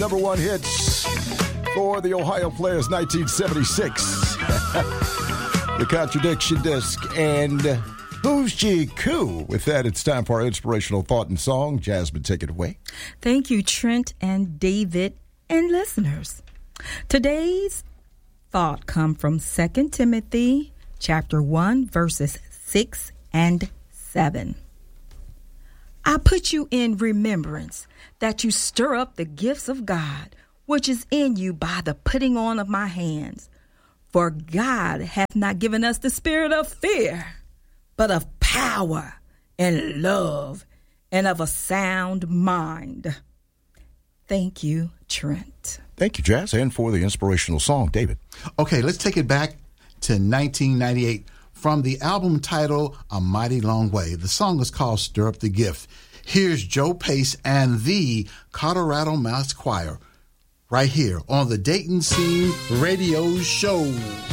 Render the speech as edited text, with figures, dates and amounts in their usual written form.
Number one hits for the Ohio Players 1976. The Contradiction Disc and Who's G Coo. With that, it's time for our inspirational thought and song. Jasmine, take it away. Thank you, Trent and David and listeners. Today's thought comes from 2 Timothy chapter 1, verses 6 and 7. I put you in remembrance that you stir up the gifts of God, which is in you by the putting on of my hands. For God hath not given us the spirit of fear, but of power and love and of a sound mind. Thank you, Trent. Thank you, Jazz. And for the inspirational song, David. Okay, let's take it back to 1998 from the album titled A Mighty Long Way. The song is called Stir Up the Gift. Here's Joe Pace and the Colorado Mouse Choir right here on the Dayton Scene Radio Show.